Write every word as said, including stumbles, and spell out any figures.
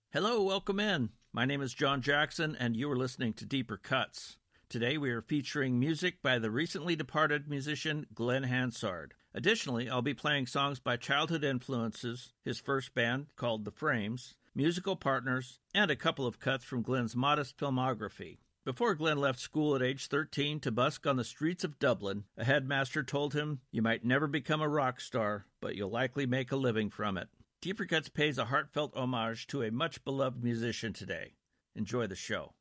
Hello, welcome in. My name is John Jackson, and you are listening to Deeper Cuts. Today we are featuring music by the recently departed musician Glen Hansard. Additionally, I'll be playing songs by childhood influences, his first band called The Frames, musical partners, and a couple of cuts from Glen's modest filmography. Before Glen left school at age thirteen to busk on the streets of Dublin, a headmaster told him, "You might never become a rock star, but you'll likely make a living from it." Deeper Cuts pays a heartfelt homage to a much-beloved musician today. Enjoy the show.